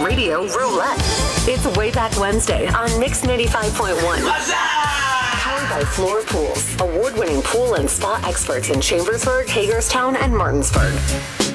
Radio Roulette. It's Way Back Wednesday on Mix 95.1. Powered by Floor Pools, award-winning pool and spa experts in Chambersburg, Hagerstown, and Martinsburg.